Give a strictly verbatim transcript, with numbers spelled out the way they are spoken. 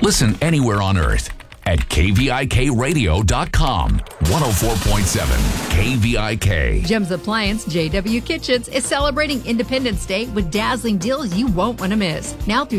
Listen anywhere on earth at K V I K radio dot com. one oh four point seven K V I K. Jim's Appliance J W Kitchens is celebrating Independence Day with dazzling deals you won't want to miss. Now through